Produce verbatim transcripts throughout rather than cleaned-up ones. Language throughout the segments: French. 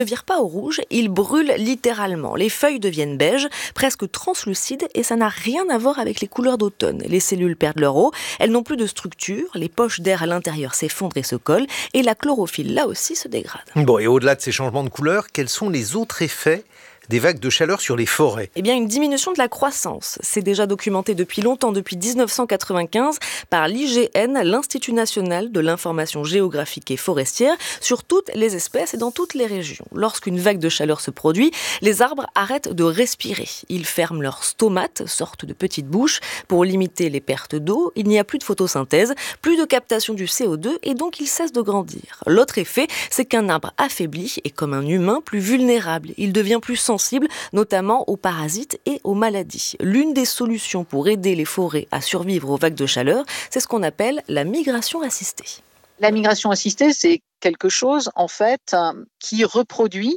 Ne vire pas au rouge, il brûle littéralement. Les feuilles deviennent beige, presque translucides, et ça n'a rien à voir avec les couleurs d'automne. Les cellules perdent leur eau, elles n'ont plus de structure, les poches d'air à l'intérieur s'effondrent et se collent, et la chlorophylle, là aussi, se dégrade. Bon, et au-delà de ces changements de couleur, quels sont les autres effets des vagues de chaleur sur les forêts? Eh bien, une diminution de la croissance. C'est déjà documenté depuis longtemps, depuis dix-neuf cent quatre-vingt-quinze, par l'I G N, l'Institut national de l'information géographique et forestière, sur toutes les espèces et dans toutes les régions. Lorsqu'une vague de chaleur se produit, les arbres arrêtent de respirer. Ils ferment leurs stomates, sorte de petites bouches, pour limiter les pertes d'eau. Il n'y a plus de photosynthèse, plus de captation du C O deux, et donc il cesse de grandir. L'autre effet, c'est qu'un arbre affaibli est comme un humain plus vulnérable. Il devient plus sensible, notamment aux parasites et aux maladies. L'une des solutions pour aider les forêts à survivre aux vagues de chaleur, c'est ce qu'on appelle la migration assistée. La migration assistée, c'est quelque chose, en fait, qui reproduit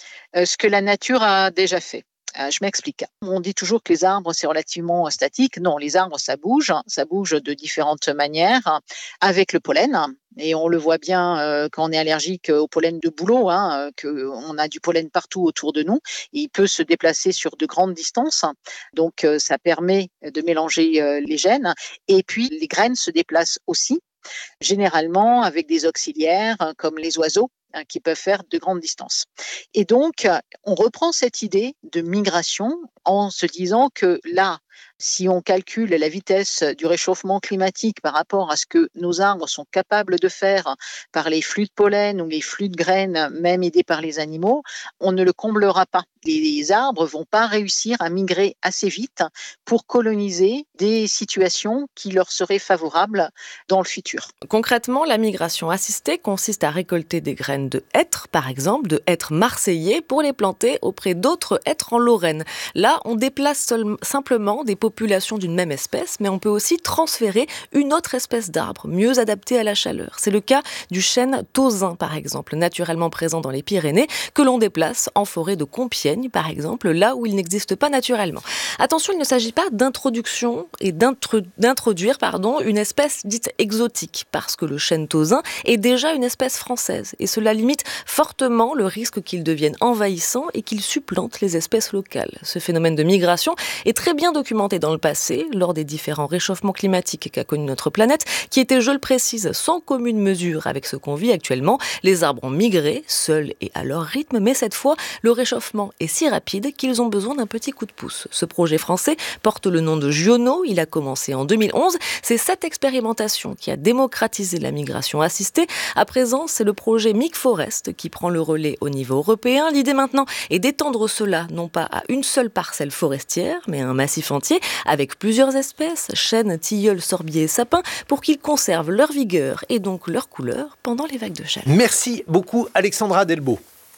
ce que la nature a déjà fait. Je m'explique. On dit toujours que les arbres, c'est relativement statique. Non, les arbres, ça bouge. Ça bouge de différentes manières avec le pollen. Et on le voit bien euh, quand on est allergique au pollen de bouleau, hein, qu'on a du pollen partout autour de nous. Il peut se déplacer sur de grandes distances. Donc, euh, ça permet de mélanger euh, les gènes. Et puis, les graines se déplacent aussi, généralement avec des auxiliaires hein, comme les oiseaux, qui peuvent faire de grandes distances. Et donc, on reprend cette idée de migration en se disant que là, si on calcule la vitesse du réchauffement climatique par rapport à ce que nos arbres sont capables de faire par les flux de pollen ou les flux de graines, même aidés par les animaux, on ne le comblera pas. Les arbres ne vont pas réussir à migrer assez vite pour coloniser des situations qui leur seraient favorables dans le futur. Concrètement, la migration assistée consiste à récolter des graines de hêtres, par exemple, de hêtres marseillais, pour les planter auprès d'autres hêtres en Lorraine. Là, on déplace seul, simplement des populations d'une même espèce, mais on peut aussi transférer une autre espèce d'arbre, mieux adaptée à la chaleur. C'est le cas du chêne tausin, par exemple, naturellement présent dans les Pyrénées, que l'on déplace en forêt de Compiègne, par exemple, là où il n'existe pas naturellement. Attention, il ne s'agit pas d'introduction et d'intro- d'introduire pardon, une espèce dite exotique, parce que le chêne tausin est déjà une espèce française, et cela limite fortement le risque qu'il devienne envahissant et qu'il supplante les espèces locales. Ce phénomène de migration est très bien documenté dans le passé, lors des différents réchauffements climatiques qu'a connu notre planète, qui étaient, je le précise, sans commune mesure avec ce qu'on vit actuellement. Les arbres ont migré, seuls et à leur rythme, mais cette fois, le réchauffement est si rapide qu'ils ont besoin d'un petit coup de pouce. Ce projet français porte le nom de Giono, il a commencé en deux mille onze. C'est cette expérimentation qui a démocratisé la migration assistée. À présent, c'est le projet MigForest qui prend le relais au niveau européen. L'idée maintenant est d'étendre cela non pas à une seule parcelle forestière, mais à un massif entier avec plusieurs espèces, chênes, tilleuls, sorbiers et sapins, pour qu'ils conservent leur vigueur et donc leur couleur pendant les vagues de chaleur. Merci beaucoup Alexandra Delbo.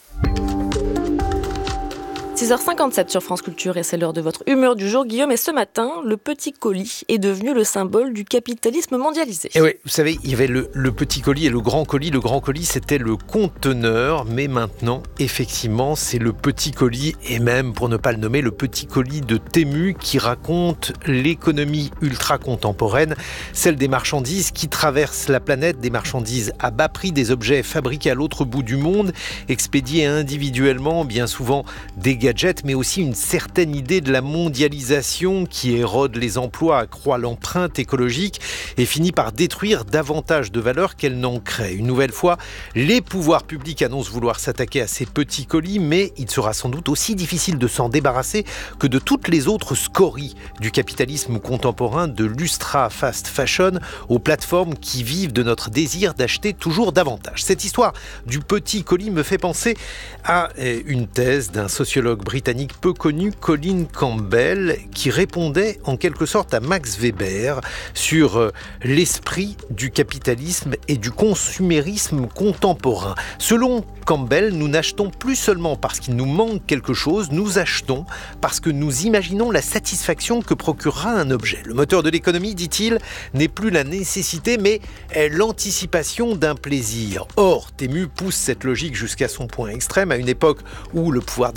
six heures cinquante-sept sur France Culture et c'est l'heure de votre humeur du jour, Guillaume. Et ce matin, le petit colis est devenu le symbole du capitalisme mondialisé. Et oui, vous savez, il y avait le, le petit colis et le grand colis. Le grand colis, c'était le conteneur, mais maintenant, effectivement, c'est le petit colis et même, pour ne pas le nommer, le petit colis de Temu qui raconte l'économie ultra contemporaine, celle des marchandises qui traversent la planète, des marchandises à bas prix, des objets fabriqués à l'autre bout du monde, expédiés individuellement, bien souvent des gadgets, mais aussi une certaine idée de la mondialisation qui érode les emplois, accroît l'empreinte écologique et finit par détruire davantage de valeur qu'elle n'en crée. Une nouvelle fois, les pouvoirs publics annoncent vouloir s'attaquer à ces petits colis, mais il sera sans doute aussi difficile de s'en débarrasser que de toutes les autres scories du capitalisme contemporain, de l'ultra fast fashion aux plateformes qui vivent de notre désir d'acheter toujours davantage. Cette histoire du petit colis me fait penser à une thèse d'un sociologue britannique peu connu, Colin Campbell, qui répondait en quelque sorte à Max Weber sur l'esprit du capitalisme et du consumérisme contemporain. Selon Campbell, nous n'achetons plus seulement parce qu'il nous manque quelque chose, nous achetons parce que nous imaginons la satisfaction que procurera un objet. Le moteur de l'économie, dit-il, n'est plus la nécessité, mais l'anticipation d'un plaisir. Or, Temu pousse cette logique jusqu'à son point extrême, à une époque où le pouvoir d'achat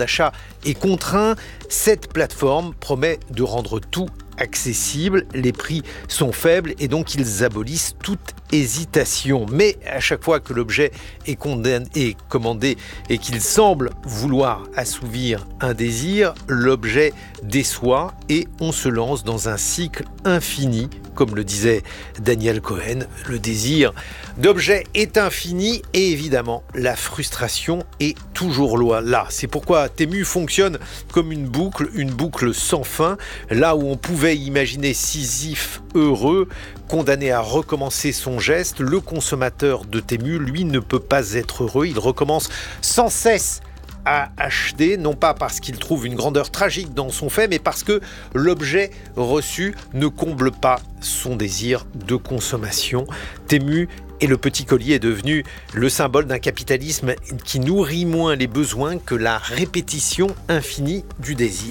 est contraint, cette plateforme promet de rendre tout accessible, les prix sont faibles et donc ils abolissent toute hésitation. Mais à chaque fois que l'objet est, condamné, est commandé et qu'il semble vouloir assouvir un désir, l'objet déçoit et on se lance dans un cycle infini. Comme le disait Daniel Cohen, le désir d'objet est infini et évidemment la frustration est toujours là. C'est pourquoi Temu fonctionne comme une boucle, une boucle sans fin. Là où on pouvait imaginer Sisyphe heureux, condamné à recommencer son geste, le consommateur de Temu, lui, ne peut pas être heureux. Il recommence sans cesse à acheter, non pas parce qu'il trouve une grandeur tragique dans son fait, mais parce que l'objet reçu ne comble pas son désir de consommation. Temu et le petit colis est devenu le symbole d'un capitalisme qui nourrit moins les besoins que la répétition infinie du désir.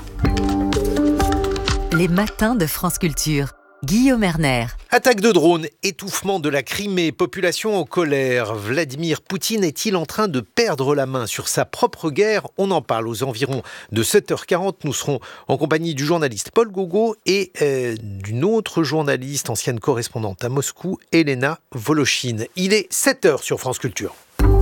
Les matins de France Culture. Guillaume Erner. Attaque de drone, étouffement de la Crimée, population en colère. Vladimir Poutine est-il en train de perdre la main sur sa propre guerre ? On en parle aux environs de sept heures quarante. Nous serons en compagnie du journaliste Paul Gogo et euh, d'une autre journaliste, ancienne correspondante à Moscou, Elena Volochine. Il est sept heures sur France Culture.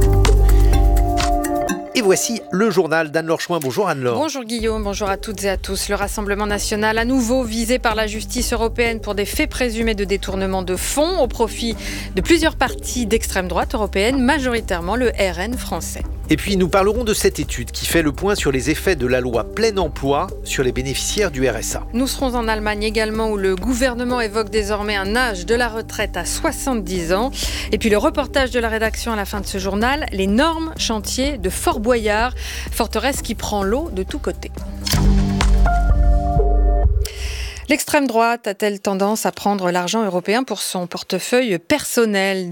Et voici le journal d'Anne-Laure Chouin. Bonjour Anne-Laure. Bonjour Guillaume, bonjour à toutes et à tous. Le Rassemblement national à nouveau visé par la justice européenne pour des faits présumés de détournement de fonds au profit de plusieurs partis d'extrême droite européenne, majoritairement le R N français. Et puis nous parlerons de cette étude qui fait le point sur les effets de la loi plein emploi sur les bénéficiaires du R S A. Nous serons en Allemagne également où le gouvernement évoque désormais un âge de la retraite à soixante-dix ans. Et puis le reportage de la rédaction à la fin de ce journal, l'énorme chantier de Fort Boyard, forteresse qui prend l'eau de tous côtés. L'extrême droite a-t-elle tendance à prendre l'argent européen pour son portefeuille personnel ?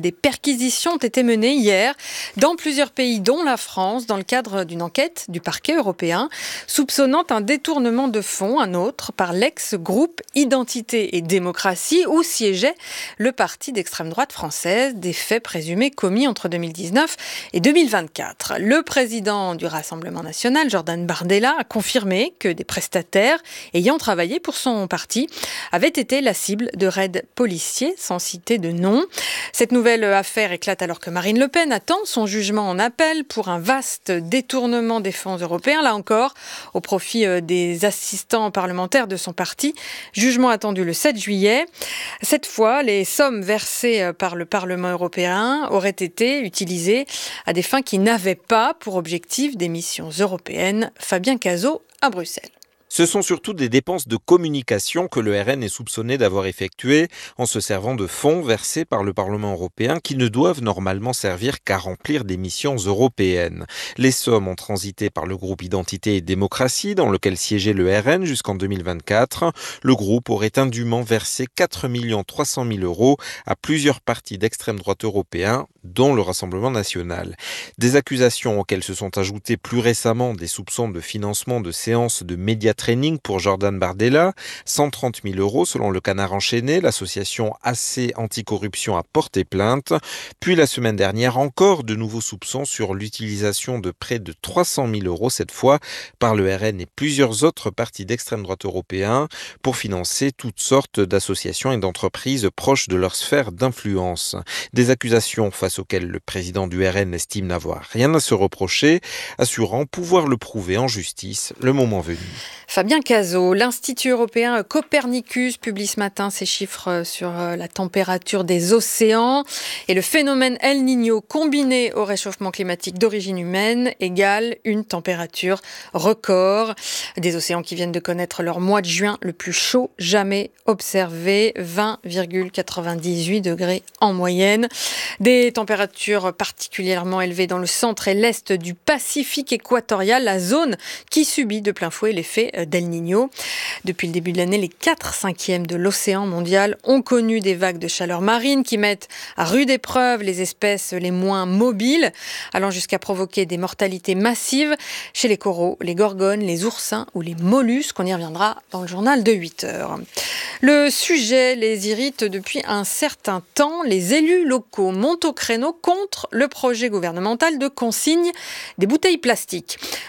Des perquisitions ont été menées hier dans plusieurs pays, dont la France, dans le cadre d'une enquête du parquet européen, soupçonnant un détournement de fonds, un autre, par l'ex-groupe Identité et Démocratie, où siégeait le parti d'extrême droite française, des faits présumés commis entre deux mille dix-neuf et deux mille vingt-quatre. Le président du Rassemblement national, Jordan Bardella, a confirmé que des prestataires ayant travaillé pour son parti avait été la cible de raids policiers, sans citer de nom. Cette nouvelle affaire éclate alors que Marine Le Pen attend son jugement en appel pour un vaste détournement des fonds européens, là encore au profit des assistants parlementaires de son parti. Jugement attendu le sept juillet. Cette fois, les sommes versées par le Parlement européen auraient été utilisées à des fins qui n'avaient pas pour objectif des missions européennes. Fabien Cazot à Bruxelles. Ce sont surtout des dépenses de communication que le R N est soupçonné d'avoir effectuées en se servant de fonds versés par le Parlement européen qui ne doivent normalement servir qu'à remplir des missions européennes. Les sommes ont transité par le groupe Identité et Démocratie dans lequel siégeait le R N jusqu'en deux mille vingt-quatre. Le groupe aurait indûment versé quatre millions trois cent mille euros à plusieurs partis d'extrême droite européens, dont le Rassemblement national. Des accusations auxquelles se sont ajoutés plus récemment des soupçons de financement de séances de médias training pour Jordan Bardella, cent trente mille euros selon le Canard enchaîné, l'association A C Anticorruption a porté plainte. Puis la semaine dernière, encore de nouveaux soupçons sur l'utilisation de près de trois cent mille euros, cette fois par le R N et plusieurs autres partis d'extrême droite européens, pour financer toutes sortes d'associations et d'entreprises proches de leur sphère d'influence. Des accusations face auxquelles le président du R N estime n'avoir rien à se reprocher, assurant pouvoir le prouver en justice le moment venu. Fabien Cazot, l'Institut européen Copernicus publie ce matin ses chiffres sur la température des océans et le phénomène El Niño combiné au réchauffement climatique d'origine humaine égale une température record. Des océans qui viennent de connaître leur mois de juin le plus chaud jamais observé, vingt virgule quatre-vingt-dix-huit degrés en moyenne. Des températures particulièrement élevées dans le centre et l'est du Pacifique équatorial, la zone qui subit de plein fouet l'effet d'El Niño. Depuis le début de l'année, les quatre cinquièmes de l'océan mondial ont connu des vagues de chaleur marine qui mettent à rude épreuve les espèces les moins mobiles, allant jusqu'à provoquer des mortalités massives chez les coraux, les gorgones, les oursins ou les mollusques. On y reviendra dans le journal de huit heures. Le sujet les irrite depuis un certain temps. Les élus locaux montent au créneau contre le projet gouvernemental de consigne des bouteilles plastiques.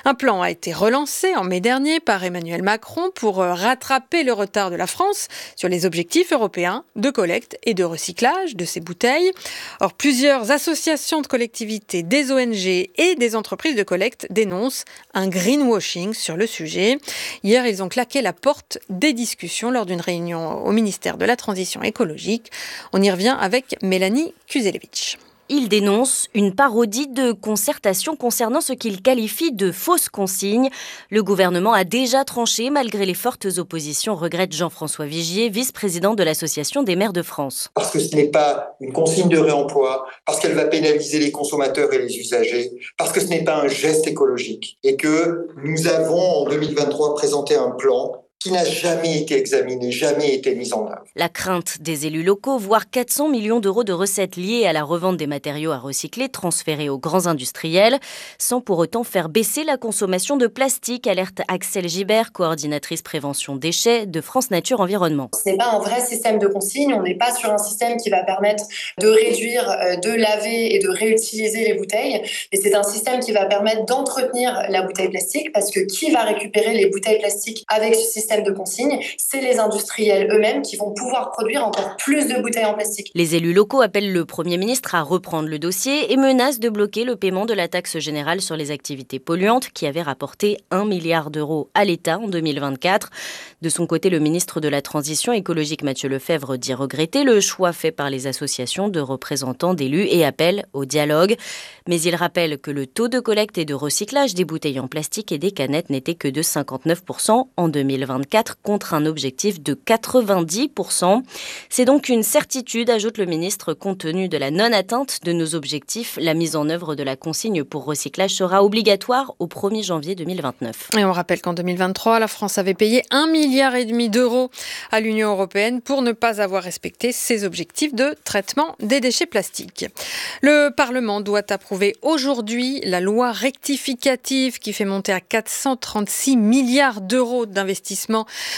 Un plan a été relancé en mai dernier par Emmanuel Macron pour rattraper le retard de la France sur les objectifs européens de collecte et de recyclage de ces bouteilles. Or, plusieurs associations de collectivités, des O N G et des entreprises de collecte dénoncent un greenwashing sur le sujet. Hier, ils ont claqué la porte des discussions lors d'une réunion au ministère de la Transition écologique. On y revient avec Mélanie Kuzelevich. Il dénonce une parodie de concertation concernant ce qu'il qualifie de fausses consignes. Le gouvernement a déjà tranché malgré les fortes oppositions, regrette Jean-François Vigier, vice-président de l'Association des maires de France. Parce que ce n'est pas une consigne de réemploi, parce qu'elle va pénaliser les consommateurs et les usagers, parce que ce n'est pas un geste écologique et que nous avons en deux mille vingt-trois présenté un plan qui n'a jamais été examiné, jamais été mis en œuvre. La crainte des élus locaux, voire quatre cents millions d'euros de recettes liées à la revente des matériaux à recycler transférés aux grands industriels, sans pour autant faire baisser la consommation de plastique, alerte Axel Gibert, coordinatrice prévention déchets de France Nature Environnement. Ce n'est pas un vrai système de consigne, on n'est pas sur un système qui va permettre de réduire, de laver et de réutiliser les bouteilles, mais c'est un système qui va permettre d'entretenir la bouteille plastique, parce que qui va récupérer les bouteilles plastiques avec ce système de consigne, c'est les industriels eux-mêmes qui vont pouvoir produire encore plus de bouteilles en plastique. Les élus locaux appellent le Premier ministre à reprendre le dossier et menacent de bloquer le paiement de la taxe générale sur les activités polluantes qui avait rapporté un milliard d'euros à l'État en deux mille vingt-quatre. De son côté, le ministre de la Transition écologique Mathieu Lefèvre dit regretter le choix fait par les associations de représentants d'élus et appelle au dialogue. Mais il rappelle que le taux de collecte et de recyclage des bouteilles en plastique et des canettes n'était que de cinquante-neuf pour cent en deux mille vingt-quatre contre un objectif de quatre-vingt-dix pour cent. C'est donc une certitude, ajoute le ministre, compte tenu de la non-atteinte de nos objectifs. La mise en œuvre de la consigne pour recyclage sera obligatoire au premier janvier deux mille vingt-neuf. Et on rappelle qu'en deux mille vingt-trois, la France avait payé un milliard et demi d'euros à l'Union européenne pour ne pas avoir respecté ses objectifs de traitement des déchets plastiques. Le Parlement doit approuver aujourd'hui la loi rectificative qui fait monter à quatre cent trente-six milliards d'euros d'investissement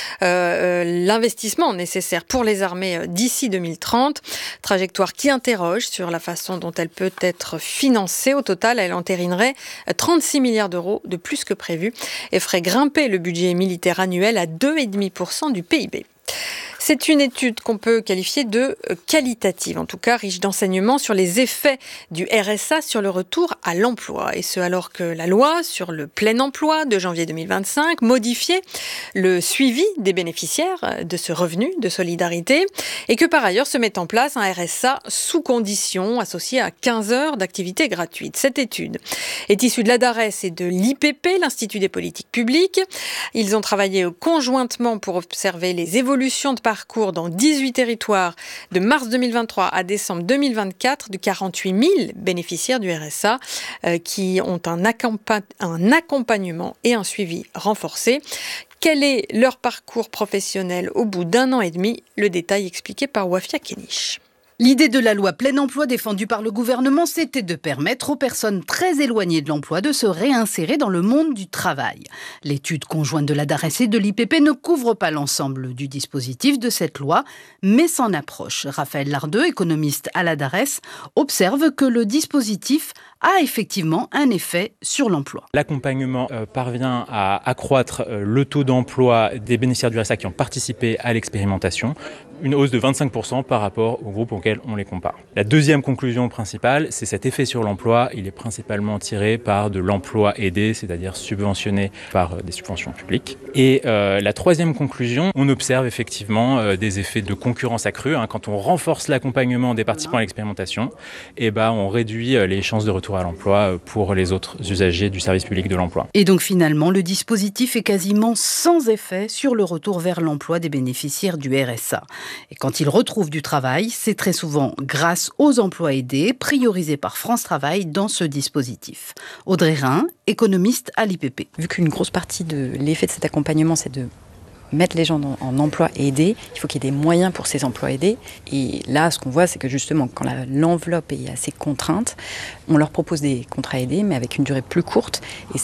Euh, l'investissement nécessaire pour les armées d'ici deux mille trente. Trajectoire qui interroge sur la façon dont elle peut être financée. Au total, elle entérinerait trente-six milliards d'euros de plus que prévu et ferait grimper le budget militaire annuel à deux virgule cinq pour cent du P I B. C'est une étude qu'on peut qualifier de qualitative, en tout cas riche d'enseignements sur les effets du R S A sur le retour à l'emploi. Et ce, alors que la loi sur le plein emploi de janvier deux mille vingt-cinq modifiait le suivi des bénéficiaires de ce revenu de solidarité et que par ailleurs se met en place un R S A sous condition associé à quinze heures d'activité gratuite. Cette étude est issue de l'A D A R E S et de l'I P P, l'Institut des politiques publiques. Ils ont travaillé conjointement pour observer les évolutions de parcours dans dix-huit territoires de mars deux mille vingt-trois à décembre deux mille vingt-quatre de quarante-huit mille bénéficiaires du R S A euh, qui ont un, accompa- un accompagnement et un suivi renforcé. Quel est leur parcours professionnel au bout d'un an et demi? Le détail expliqué par Wafia Kenish. L'idée de la loi plein emploi défendue par le gouvernement, c'était de permettre aux personnes très éloignées de l'emploi de se réinsérer dans le monde du travail. L'étude conjointe de l'A D A R E S et de l'I P P ne couvre pas l'ensemble du dispositif de cette loi, mais s'en approche. Raphaël Lardeux, économiste à l'A D A R E S, observe que le dispositif a effectivement un effet sur l'emploi. L'accompagnement euh, parvient à accroître euh, le taux d'emploi des bénéficiaires du R S A qui ont participé à l'expérimentation, une hausse de vingt-cinq pour cent par rapport au groupe auquel on les compare. La deuxième conclusion principale, c'est cet effet sur l'emploi. Il est principalement tiré par de l'emploi aidé, c'est-à-dire subventionné par euh, des subventions publiques. Et euh, la troisième conclusion, on observe effectivement euh, des effets de concurrence accrue. Hein. Quand on renforce l'accompagnement des participants à l'expérimentation, eh ben, on réduit euh, les chances de retour à l'emploi pour les autres usagers du service public de l'emploi. Et donc finalement, le dispositif est quasiment sans effet sur le retour vers l'emploi des bénéficiaires du R S A. Et quand ils retrouvent du travail, c'est très souvent grâce aux emplois aidés, priorisés par France Travail dans ce dispositif. Audrey Rhin, économiste à l'I P P. Vu qu'une grosse partie de l'effet de cet accompagnement, c'est de mettre les gens en emploi aidé, il faut qu'il y ait des moyens pour ces emplois aidés. Et là, ce qu'on voit, c'est que justement, quand la, l'enveloppe est assez contrainte, on leur propose des contrats aidés, mais avec une durée plus courte. Et ça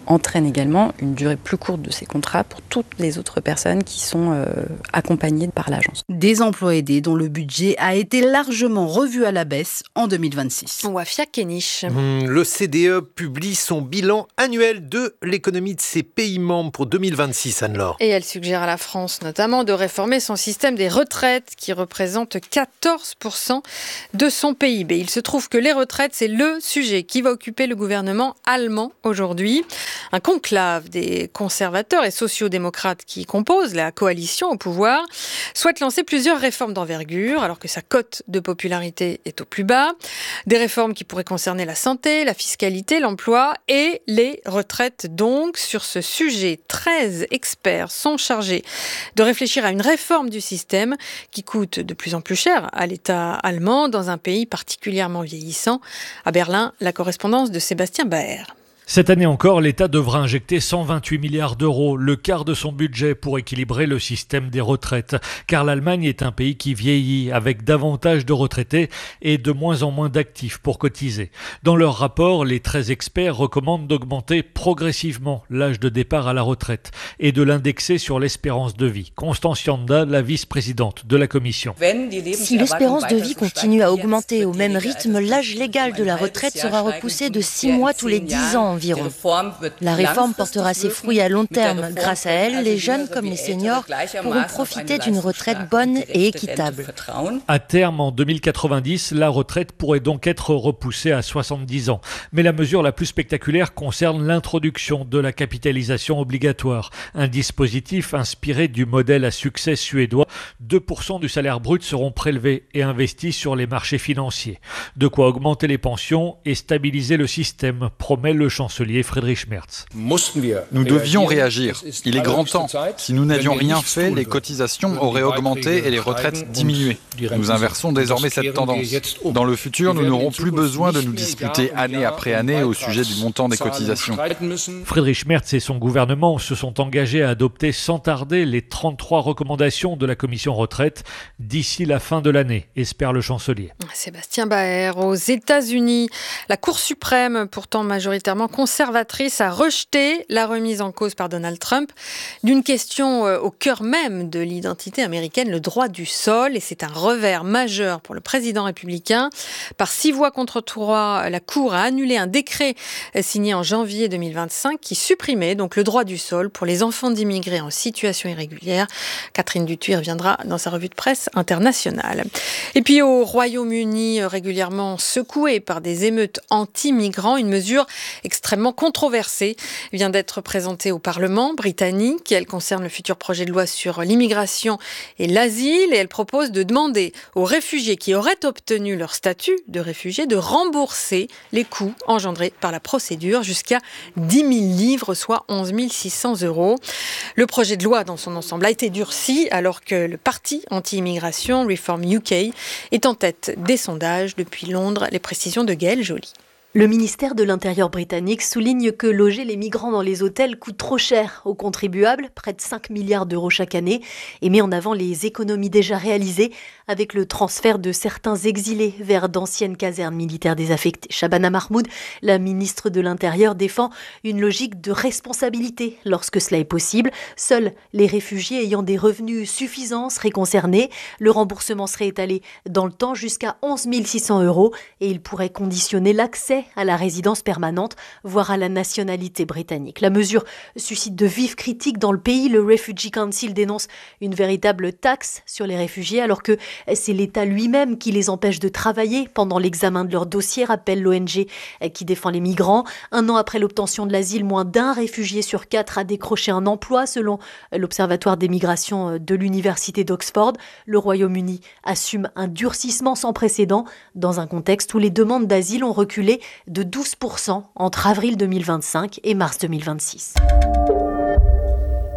entraîne également une durée plus courte de ces contrats pour toutes les autres personnes qui sont euh, accompagnées par l'agence. Des emplois aidés dont le budget a été largement revu à la baisse en deux mille vingt-six. Wafia Kenich. Mmh, le C D E publie son bilan annuel de l'économie de ses pays membres pour deux mille vingt-six, Anne-Laure. Et elle suggère à la France notamment de réformer son système des retraites qui représente quatorze pour cent de son P I B. Il se trouve que les retraites, c'est le sujet qui va occuper le gouvernement allemand aujourd'hui. Un conclave des conservateurs et sociodémocrates qui composent la coalition au pouvoir souhaite lancer plusieurs réformes d'envergure alors que sa cote de popularité est au plus bas. Des réformes qui pourraient concerner la santé, la fiscalité, l'emploi et les retraites. Donc, sur ce sujet, treize experts sont chargés de réfléchir à une réforme du système qui coûte de plus en plus cher à l'État allemand dans un pays particulièrement vieillissant. À Berlin, la correspondance de Sébastien Baer. Cette année encore, l'État devra injecter cent vingt-huit milliards d'euros, le quart de son budget, pour équilibrer le système des retraites. Car l'Allemagne est un pays qui vieillit, avec davantage de retraités et de moins en moins d'actifs pour cotiser. Dans leur rapport, les treize experts recommandent d'augmenter progressivement l'âge de départ à la retraite et de l'indexer sur l'espérance de vie. Constance Janda, la vice-présidente de la Commission. Si l'espérance de vie continue à augmenter au même rythme, l'âge légal de la retraite sera repoussé de six mois tous les dix ans. Environ. La réforme portera ses fruits à long terme. Grâce à elle, les jeunes comme les seniors pourront profiter d'une retraite bonne et équitable. À terme, en deux mille quatre-vingt-dix, la retraite pourrait donc être repoussée à soixante-dix ans. Mais la mesure la plus spectaculaire concerne l'introduction de la capitalisation obligatoire, un dispositif inspiré du modèle à succès suédois. deux pour cent du salaire brut seront prélevés et investis sur les marchés financiers. De quoi augmenter les pensions et stabiliser le système, promet le chancelier Friedrich Merz. Nous devions réagir. Il est grand temps. Si nous n'avions rien fait, les cotisations auraient augmenté et les retraites diminué. Nous inversons désormais cette tendance. Dans le futur, nous n'aurons plus besoin de nous disputer année après année au sujet du montant des cotisations. Friedrich Merz et son gouvernement se sont engagés à adopter sans tarder les trente-trois recommandations de la commission retraite d'ici la fin de l'année, espère le chancelier. Sébastien Baer. Aux États-Unis, la Cour suprême, pourtant majoritairement conservatrice, a rejeté la remise en cause par Donald Trump d'une question au cœur même de l'identité américaine, le droit du sol. Et c'est un revers majeur pour le président républicain. Par six voix contre trois, la Cour a annulé un décret signé en janvier deux mille vingt-cinq qui supprimait donc le droit du sol pour les enfants d'immigrés en situation irrégulière. Catherine Dutuy reviendra dans sa revue de presse internationale. Et puis au Royaume-Uni, régulièrement secoué par des émeutes anti-migrants, une mesure extrêmement controversée vient d'être présentée au Parlement britannique. Elle concerne le futur projet de loi sur l'immigration et l'asile et elle propose de demander aux réfugiés qui auraient obtenu leur statut de réfugié de rembourser les coûts engendrés par la procédure jusqu'à dix mille livres, soit onze mille six cents euros. Le projet de loi dans son ensemble a été durci alors que le parti anti-immigration Reform U K est en tête des sondages depuis Londres. Les précisions de Gaëlle Joly. Le ministère de l'Intérieur britannique souligne que loger les migrants dans les hôtels coûte trop cher aux contribuables, près de cinq milliards d'euros chaque année, et met en avant les économies déjà réalisées avec le transfert de certains exilés vers d'anciennes casernes militaires désaffectées. Shabana Mahmoud, la ministre de l'Intérieur, défend une logique de responsabilité lorsque cela est possible. Seuls les réfugiés ayant des revenus suffisants seraient concernés. Le remboursement serait étalé dans le temps jusqu'à onze mille six cents euros et il pourrait conditionner l'accès à la résidence permanente, voire à la nationalité britannique. La mesure suscite de vives critiques dans le pays. Le Refugee Council dénonce une véritable taxe sur les réfugiés alors que c'est l'État lui-même qui les empêche de travailler pendant l'examen de leur dossier, rappelle l'O N G qui défend les migrants. Un an après l'obtention de l'asile, moins d'un réfugié sur quatre a décroché un emploi selon l'Observatoire des migrations de l'Université d'Oxford. Le Royaume-Uni assume un durcissement sans précédent dans un contexte où les demandes d'asile ont reculé de douze pour cent entre avril deux mille vingt-cinq et mars deux mille vingt-six.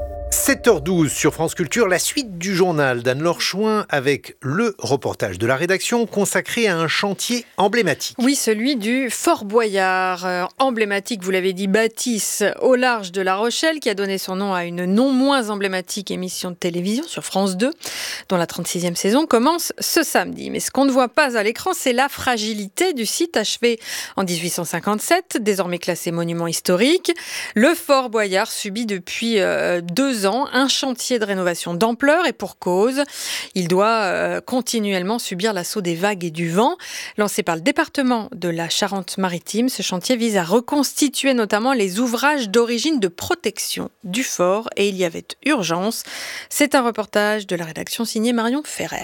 sept heures douze sur France Culture, la suite du journal d'Anne-Laure Chouin avec le reportage de la rédaction consacré à un chantier emblématique. Oui, celui du Fort Boyard, euh, emblématique, vous l'avez dit, bâtisse au large de La Rochelle, qui a donné son nom à une non moins emblématique émission de télévision sur France deux, dont la trente-sixième saison commence ce samedi. Mais ce qu'on ne voit pas à l'écran, c'est la fragilité du site achevé en dix-huit cent cinquante-sept, désormais classé monument historique. Le Fort Boyard subit depuis euh, deux ans un chantier de rénovation d'ampleur et pour cause. Il doit euh, continuellement subir l'assaut des vagues et du vent. Lancé par le département de la Charente-Maritime, ce chantier vise à reconstituer notamment les ouvrages d'origine de protection du fort et il y avait urgence. C'est un reportage de la rédaction signé Marion Ferrer.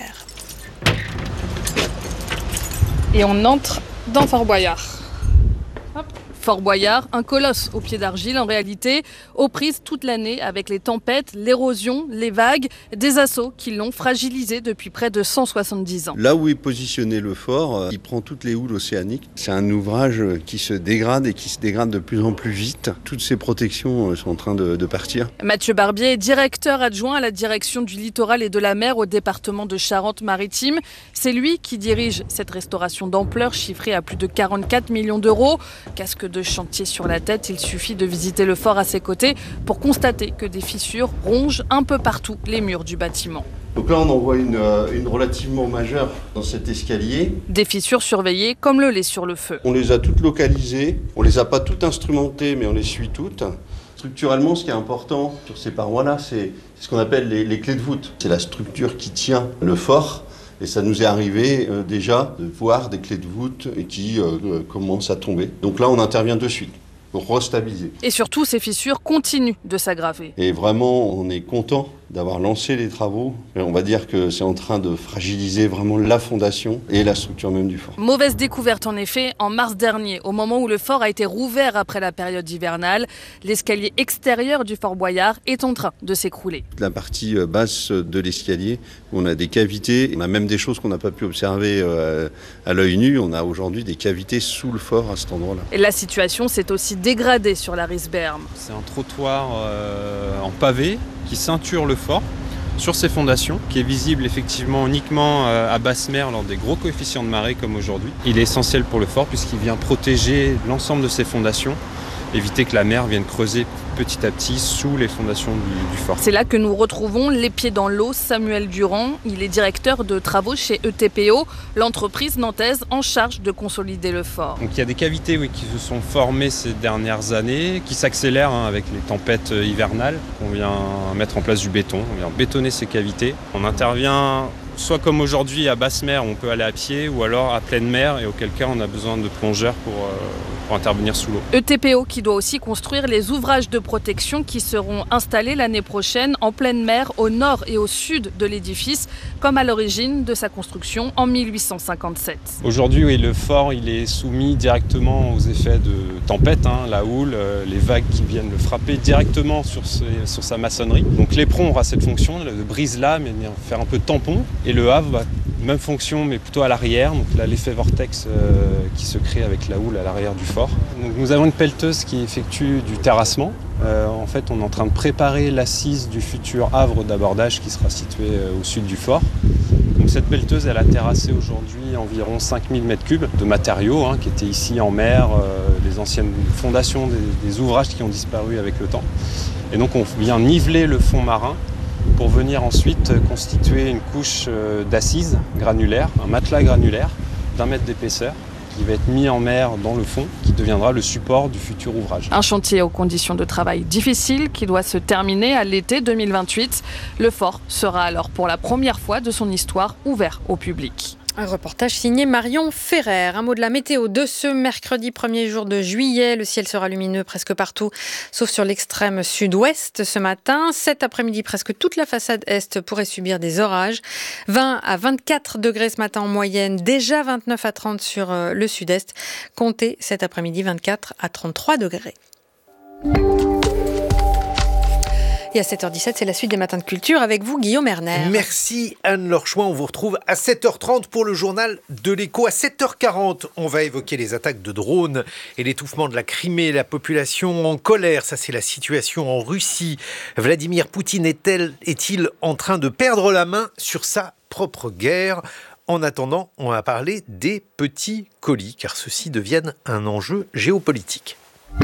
Et on entre dans Fort Boyard. Hop. Fort Boyard, un colosse au pied d'argile en réalité, aux prises toute l'année avec les tempêtes, l'érosion, les vagues, des assauts qui l'ont fragilisé depuis près de cent soixante-dix ans. Là où est positionné le fort, il prend toutes les houles océaniques. C'est un ouvrage qui se dégrade et qui se dégrade de plus en plus vite. Toutes ces protections sont en train de, de partir. Mathieu Barbier est directeur adjoint à la direction du littoral et de la mer au département de Charente-Maritime. C'est lui qui dirige cette restauration d'ampleur chiffrée à plus de quarante-quatre millions d'euros. Casque de chantier sur la tête, il suffit de visiter le fort à ses côtés pour constater que des fissures rongent un peu partout les murs du bâtiment. Donc là, on en voit une, une relativement majeure dans cet escalier. Des fissures surveillées comme le lait sur le feu. On les a toutes localisées, on les a pas toutes instrumentées, mais on les suit toutes. Structurellement, ce qui est important sur ces parois-là, c'est ce qu'on appelle les, les clés de voûte. C'est la structure qui tient le fort. Et ça nous est arrivé euh, déjà de voir des clés de voûte qui euh, commencent à tomber. Donc là, on intervient de suite pour restabiliser. Et surtout, ces fissures continuent de s'aggraver. Et vraiment, on est content d'avoir lancé les travaux. Et on va dire que c'est en train de fragiliser vraiment la fondation et la structure même du fort. Mauvaise découverte en effet, en mars dernier, au moment où le fort a été rouvert après la période hivernale. L'escalier extérieur du Fort Boyard est en train de s'écrouler. La partie basse de l'escalier, où on a des cavités, on a même des choses qu'on n'a pas pu observer à l'œil nu. On a aujourd'hui des cavités sous le fort à cet endroit-là. Et la situation s'est aussi dégradée sur la Risberme. C'est un trottoir euh, en pavé qui ceinture le fort sur ses fondations, qui est visible effectivement uniquement à basse mer lors des gros coefficients de marée comme aujourd'hui. Il est essentiel pour le fort puisqu'il vient protéger l'ensemble de ses fondations, éviter que la mer vienne creuser petit à petit sous les fondations du, du fort. C'est là que nous retrouvons les pieds dans l'eau Samuel Durand. Il est directeur de travaux chez E T P O, l'entreprise nantaise en charge de consolider le fort. Donc il y a des cavités oui, qui se sont formées ces dernières années, qui s'accélèrent hein, avec les tempêtes hivernales. On vient mettre en place du béton, on vient bétonner ces cavités. On intervient soit comme aujourd'hui à basse mer, on peut aller à pied, ou alors à pleine mer, et auquel cas on a besoin de plongeurs pour, euh, pour intervenir sous l'eau. E T P O qui doit aussi construire les ouvrages de protection qui seront installés l'année prochaine en pleine mer, au nord et au sud de l'édifice, comme à l'origine de sa construction en mille huit cent cinquante-sept. Aujourd'hui, oui, le fort il est soumis directement aux effets de tempête, hein, la houle, euh, les vagues qui viennent le frapper directement sur, ses, sur sa maçonnerie. Donc l'éperon aura cette fonction de brise-lame et de faire un peu de tampon. Et le havre, bah, même fonction, mais plutôt à l'arrière. Donc là, l'effet vortex euh, qui se crée avec la houle à l'arrière du fort. Donc, nous avons une pelleteuse qui effectue du terrassement. Euh, en fait, on est en train de préparer l'assise du futur havre d'abordage qui sera situé euh, au sud du fort. Donc cette pelleteuse, elle a terrassé aujourd'hui environ cinq mille mètres cubes de matériaux hein, qui étaient ici en mer, euh, les anciennes fondations des, des ouvrages qui ont disparu avec le temps. Et donc on vient niveler le fond marin pour venir ensuite constituer une couche d'assises granulaires, un matelas granulaire d'un mètre d'épaisseur qui va être mis en mer dans le fond, qui deviendra le support du futur ouvrage. Un chantier aux conditions de travail difficiles qui doit se terminer à l'été deux mille vingt-huit. Le fort sera alors pour la première fois de son histoire ouvert au public. Un reportage signé Marion Ferrer. Un mot de la météo de ce mercredi premier jour de juillet. Le ciel sera lumineux presque partout, sauf sur l'extrême sud-ouest ce matin. Cet après-midi, presque toute la façade est pourrait subir des orages. vingt à vingt-quatre degrés ce matin en moyenne, déjà vingt-neuf à trente sur le sud-est. Comptez cet après-midi vingt-quatre à trente-trois degrés. Et à sept heures dix-sept, c'est la suite des Matins de Culture avec vous, Guillaume Erner. Merci Anne-Laure Chouin. On vous retrouve à sept heures trente pour le journal de l'Écho. À sept heures quarante, on va évoquer les attaques de drones et l'étouffement de la Crimée, la population en colère. Ça, c'est la situation en Russie. Vladimir Poutine est-elle, est-il en train de perdre la main sur sa propre guerre ? En attendant, on va parler des petits colis, car ceux-ci deviennent un enjeu géopolitique.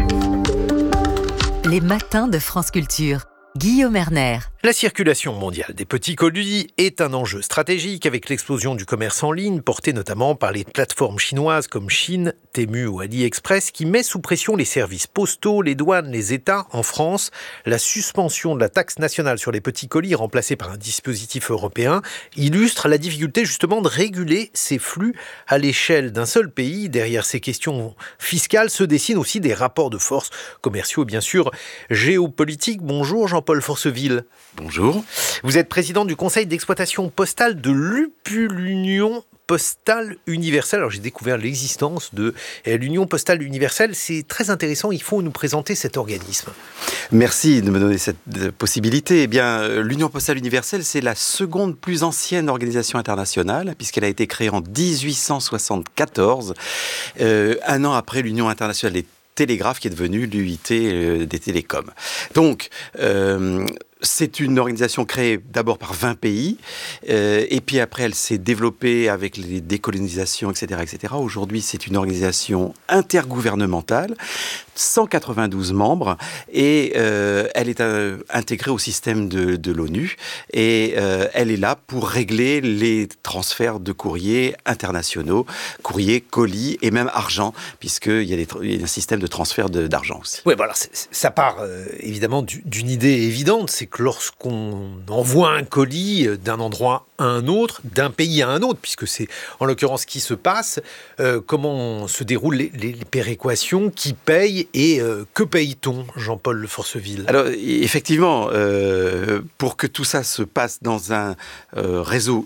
Les Matins de France Culture. Guillaume Erner. La circulation mondiale des petits colis est un enjeu stratégique avec l'explosion du commerce en ligne, porté notamment par les plateformes chinoises comme Chine, Temu ou AliExpress, qui met sous pression les services postaux, les douanes, les États. En France, la suspension de la taxe nationale sur les petits colis, remplacée par un dispositif européen, illustre la difficulté justement de réguler ces flux à l'échelle d'un seul pays. Derrière ces questions fiscales se dessinent aussi des rapports de force commerciaux, bien sûr, géopolitiques. Bonjour Jean-Paul Forceville. Bonjour. Vous êtes président du conseil d'exploitation postale de l'U P U, l'Union postale universelle. Alors j'ai découvert l'existence de l'Union postale universelle. C'est très intéressant. Il faut nous présenter cet organisme. Merci de me donner cette possibilité. Eh bien, l'Union postale universelle, c'est la seconde plus ancienne organisation internationale, puisqu'elle a été créée en dix-huit cent soixante-quatorze, euh, un an après l'Union internationale des télégraphes, qui est devenue l'U I T euh, des télécoms. Donc, euh, c'est une organisation créée d'abord par vingt pays, euh, et puis après elle s'est développée avec les décolonisations, et cetera, et cetera. Aujourd'hui, c'est une organisation intergouvernementale, cent quatre-vingt-douze membres, et euh, elle est euh, intégrée au système de, de l'ONU, et euh, elle est là pour régler les transferts de courriers internationaux, courriers, colis et même argent, puisqu'il y a, des, il y a un système de transfert de, d'argent aussi. Oui, bah alors ça part euh, évidemment du, d'une idée évidente, c'est que lorsqu'on envoie un colis d'un endroit à un autre, d'un pays à un autre, puisque c'est en l'occurrence ce qui se passe, euh, comment se déroulent les, les, les péréquations, qui paye et euh, que paye-t-on, Jean-Paul Forceville ? Alors effectivement, euh, pour que tout ça se passe dans un euh, réseau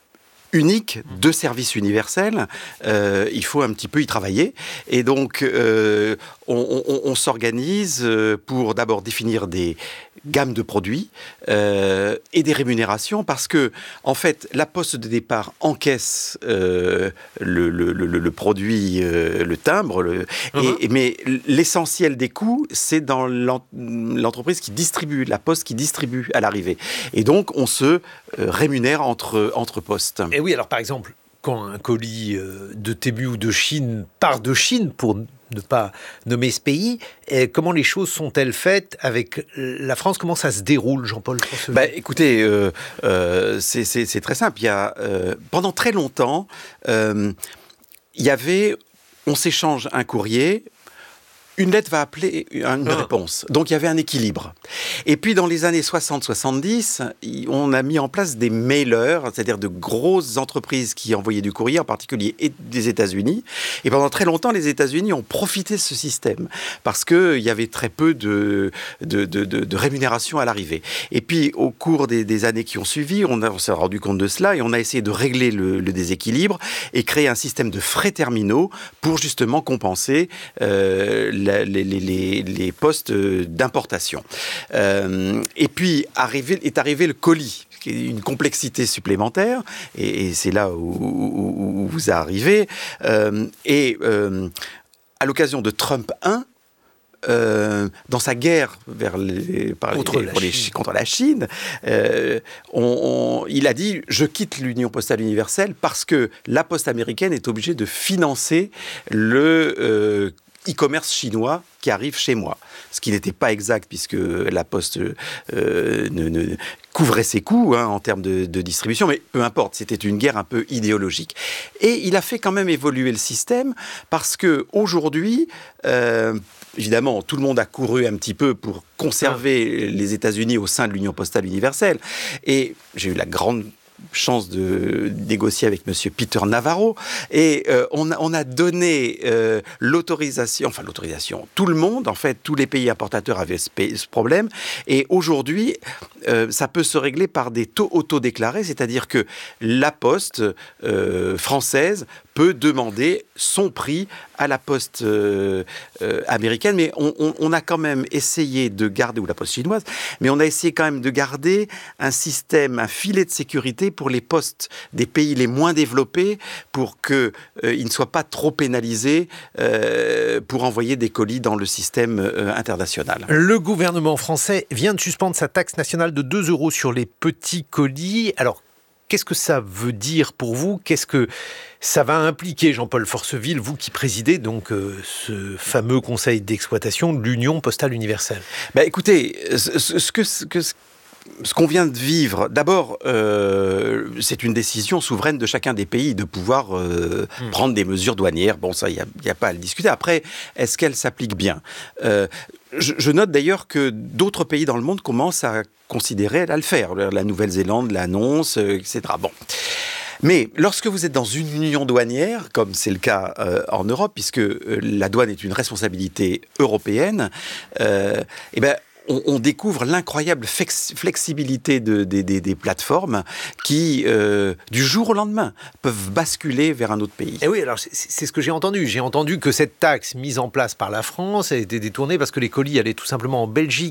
unique de services universels, euh, il faut un petit peu y travailler. Et donc, euh, on, on, on s'organise pour d'abord définir des gammes de produits euh, et des rémunérations, parce que, en fait, la poste de départ encaisse euh, le, le, le, le produit, euh, le timbre, le, uh-huh. et, mais l'essentiel des coûts, c'est dans l'entreprise qui distribue, la poste qui distribue à l'arrivée. Et donc, on se euh, rémunère entre, entre postes. Et oui, alors par exemple, quand un colis de Temu ou de Chine part de Chine, pour ne pas nommer ce pays, comment les choses sont-elles faites avec la France ? Comment ça se déroule, Jean-Paul Forceville ? Bah, écoutez, euh, euh, c'est, c'est, c'est très simple. Il y a, euh, pendant très longtemps, euh, il y avait, on s'échange un courrier, une lettre va appeler une ah. réponse. Donc, il y avait un équilibre. Et puis, dans les années soixante soixante-dix, on a mis en place des mailers, c'est-à-dire de grosses entreprises qui envoyaient du courrier, en particulier des États-Unis. Et pendant très longtemps, les États-Unis ont profité de ce système parce qu'il y avait très peu de, de, de, de, de rémunération à l'arrivée. Et puis, au cours des, des années qui ont suivi, on, a, on s'est rendu compte de cela et on a essayé de régler le, le déséquilibre et créer un système de frais terminaux pour justement compenser euh, La, les, les, les postes d'importation. Euh, et puis arrivé, est arrivé le colis, qui est une complexité supplémentaire, et, et c'est là où, où, où vous arrivez. Euh, et euh, à l'occasion de Trump un, Euh, dans sa guerre vers les, par contre, les, la pour les, contre la Chine, euh, on, on, il a dit « Je quitte l'Union postale universelle parce que la poste américaine est obligée de financer le euh, e-commerce chinois qui arrive chez moi ». Ce qui n'était pas exact, puisque la Poste euh, ne, ne couvrait ses coûts hein, en termes de, de distribution, mais peu importe, c'était une guerre un peu idéologique. Et il a fait quand même évoluer le système, parce qu'aujourd'hui, euh, évidemment, tout le monde a couru un petit peu pour conserver les États-Unis au sein de l'Union postale universelle. Et j'ai eu la grande chance de négocier avec monsieur Peter Navarro, et euh, on, a, on a donné euh, l'autorisation, enfin l'autorisation, tout le monde, en fait, tous les pays importateurs avaient ce, ce problème, et aujourd'hui, euh, ça peut se régler par des taux auto-déclarés, c'est-à-dire que la Poste euh, française peut demander son prix à la poste euh, euh, américaine, mais on, on, on a quand même essayé de garder, ou la poste chinoise, mais on a essayé quand même de garder un système, un filet de sécurité pour les postes des pays les moins développés, pour qu'ils euh, ne soient pas trop pénalisés euh, pour envoyer des colis dans le système euh, international. Le gouvernement français vient de suspendre sa taxe nationale de deux euros sur les petits colis. Alors, qu'est-ce que ça veut dire pour vous ? Qu'est-ce que ça va impliquer, Jean-Paul Forceville, vous qui présidez donc euh, ce fameux conseil d'exploitation de l'Union postale universelle ? Ben, écoutez, ce, ce que... Ce que Ce qu'on vient de vivre, d'abord, euh, c'est une décision souveraine de chacun des pays de pouvoir euh, mmh. prendre des mesures douanières. Bon, ça, il n'y a, a pas à le discuter. Après, est-ce qu'elles s'appliquent bien ? euh, je, je note d'ailleurs que d'autres pays dans le monde commencent à considérer à le faire. La Nouvelle-Zélande l'annonce, euh, et cetera. Bon. Mais lorsque vous êtes dans une union douanière, comme c'est le cas euh, en Europe, puisque euh, la douane est une responsabilité européenne, euh, eh ben, On, on découvre l'incroyable flex, flexibilité de, de, de, des plateformes qui, euh, du jour au lendemain, peuvent basculer vers un autre pays. Et oui, alors c'est, c'est ce que j'ai entendu. J'ai entendu que cette taxe mise en place par la France a été détournée parce que les colis allaient tout simplement en Belgique.